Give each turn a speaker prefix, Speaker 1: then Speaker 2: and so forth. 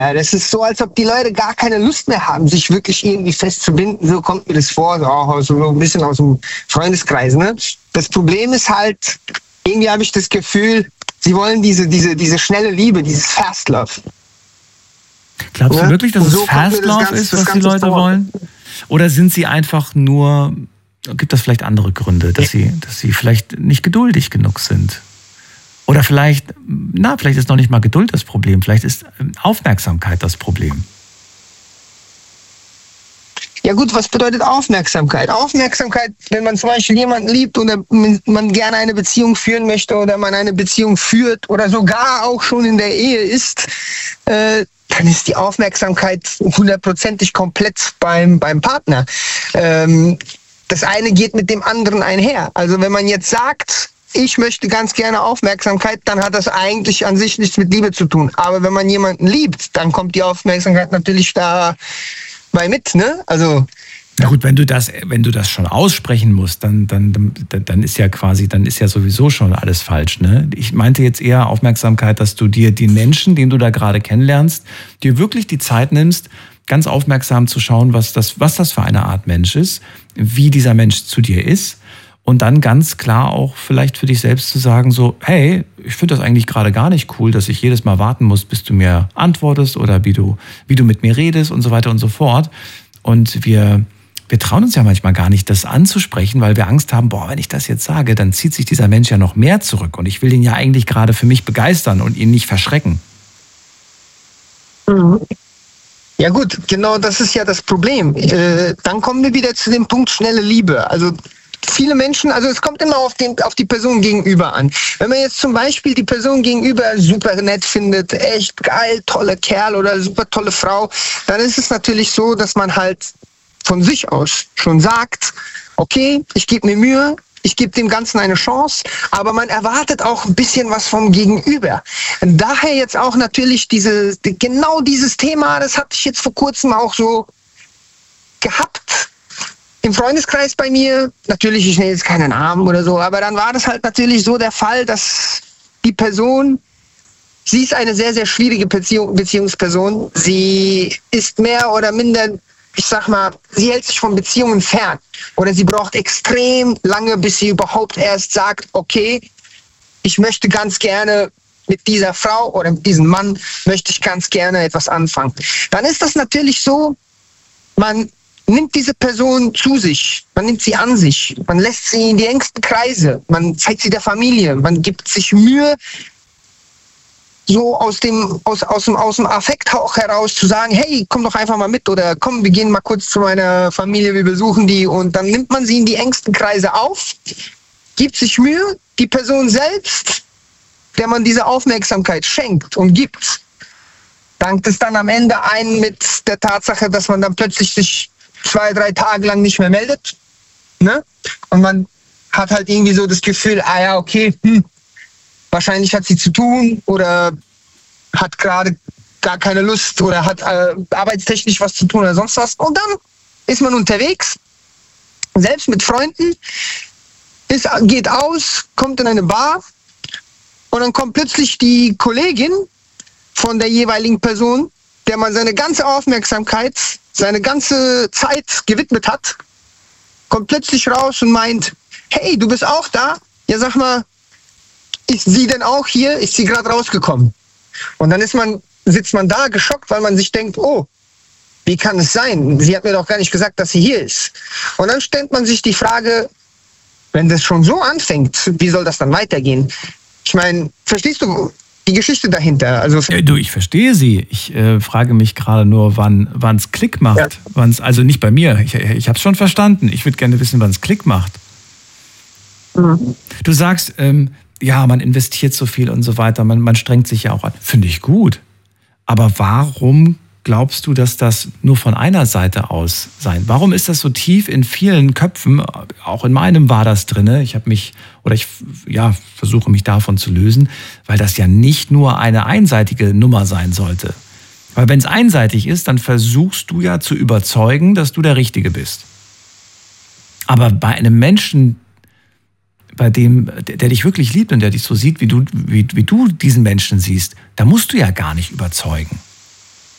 Speaker 1: das ist so, als ob die Leute gar keine Lust mehr haben, sich wirklich irgendwie festzubinden. So kommt mir das vor, so ein bisschen aus dem Freundeskreis. Ne? Das Problem ist halt, irgendwie habe ich das Gefühl, sie wollen diese schnelle Liebe, dieses Fast Love.
Speaker 2: Glaubst du wirklich, dass es Fast Love ist, was die Leute wollen? Oder sind sie einfach nur, gibt es vielleicht andere Gründe, dass sie vielleicht nicht geduldig genug sind? Oder vielleicht ist noch nicht mal Geduld das Problem, vielleicht ist Aufmerksamkeit das Problem.
Speaker 1: Ja gut, was bedeutet Aufmerksamkeit? Aufmerksamkeit, wenn man zum Beispiel jemanden liebt oder man gerne eine Beziehung führen möchte oder man eine Beziehung führt oder sogar auch schon in der Ehe ist, dann ist die Aufmerksamkeit 100%ig komplett beim Partner. Das eine geht mit dem anderen einher. Also wenn man jetzt sagt, ich möchte ganz gerne Aufmerksamkeit, dann hat das eigentlich an sich nichts mit Liebe zu tun. Aber wenn man jemanden liebt, dann kommt die Aufmerksamkeit natürlich dabei mit, ne? Also
Speaker 2: na gut, wenn du das schon aussprechen musst, dann ist ja sowieso schon alles falsch, ne? Ich meinte jetzt eher Aufmerksamkeit, dass du dir den Menschen, den du da gerade kennenlernst, dir wirklich die Zeit nimmst, ganz aufmerksam zu schauen, was das für eine Art Mensch ist, wie dieser Mensch zu dir ist. Und dann ganz klar auch vielleicht für dich selbst zu sagen, so, hey, ich finde das eigentlich gerade gar nicht cool, dass ich jedes Mal warten muss, bis du mir antwortest oder wie du mit mir redest und so weiter und so fort. Und wir trauen uns ja manchmal gar nicht, das anzusprechen, weil wir Angst haben, wenn ich das jetzt sage, dann zieht sich dieser Mensch ja noch mehr zurück. Und ich will ihn ja eigentlich gerade für mich begeistern und ihn nicht verschrecken.
Speaker 1: Ja gut, genau das ist ja das Problem. Dann kommen wir wieder zu dem Punkt schnelle Liebe. Also viele Menschen, also es kommt immer auf die Person gegenüber an. Wenn man jetzt zum Beispiel die Person gegenüber super nett findet, echt geil, toller Kerl oder super tolle Frau, dann ist es natürlich so, dass man halt von sich aus schon sagt, okay, ich gebe mir Mühe, ich gebe dem Ganzen eine Chance, aber man erwartet auch ein bisschen was vom Gegenüber. Daher jetzt auch natürlich genau dieses Thema, das hatte ich jetzt vor kurzem auch so gehabt, im Freundeskreis bei mir, natürlich, ich nenne jetzt keinen Namen oder so, aber dann war das halt natürlich so der Fall, dass die Person, sie ist eine sehr, sehr schwierige Beziehungsperson. Sie ist mehr oder minder, ich sag mal, sie hält sich von Beziehungen fern. Oder sie braucht extrem lange, bis sie überhaupt erst sagt, okay, ich möchte ganz gerne mit dieser Frau oder mit diesem Mann, möchte ich ganz gerne etwas anfangen. Dann ist das natürlich so, man nimmt diese Person zu sich, man nimmt sie an sich, man lässt sie in die engsten Kreise, man zeigt sie der Familie, man gibt sich Mühe, so aus dem Affekt auch heraus zu sagen, hey, komm doch einfach mal mit oder komm, wir gehen mal kurz zu meiner Familie, wir besuchen die und dann nimmt man sie in die engsten Kreise auf, gibt sich Mühe, die Person selbst, der man diese Aufmerksamkeit schenkt und gibt, dankt es dann am Ende ein mit der Tatsache, dass man dann plötzlich sich 2-3 Tage lang nicht mehr meldet, ne? Und man hat halt irgendwie so das Gefühl, okay, wahrscheinlich hat sie zu tun oder hat gerade gar keine Lust oder hat arbeitstechnisch was zu tun oder sonst was. Und dann ist man unterwegs, selbst mit Freunden, geht aus, kommt in eine Bar und dann kommt plötzlich die Kollegin von der jeweiligen Person, der man seine ganze Aufmerksamkeit, seine ganze Zeit gewidmet hat, kommt plötzlich raus und meint, hey, du bist auch da? Ja, sag mal, ist sie denn auch hier? Ist sie gerade rausgekommen? Und dann sitzt man da geschockt, weil man sich denkt, oh, wie kann es sein? Sie hat mir doch gar nicht gesagt, dass sie hier ist. Und dann stellt man sich die Frage, wenn das schon so anfängt, wie soll das dann weitergehen? Ich meine, verstehst du die Geschichte dahinter? Also
Speaker 2: ich verstehe sie. Ich frage mich gerade nur, wann es Klick macht. Ja. Also nicht bei mir. Ich habe es schon verstanden. Ich würde gerne wissen, wann es Klick macht. Mhm. Du sagst, man investiert so viel und so weiter. Man strengt sich ja auch an. Finde ich gut. Aber warum glaubst du, dass das nur von einer Seite aus sein? Warum ist das so tief in vielen Köpfen? Auch in meinem war das drin. Ich versuche mich davon zu lösen, weil das ja nicht nur eine einseitige Nummer sein sollte. Weil wenn es einseitig ist, dann versuchst du ja zu überzeugen, dass du der Richtige bist. Aber bei einem Menschen, der dich wirklich liebt und der dich so sieht, wie du diesen Menschen siehst, da musst du ja gar nicht überzeugen.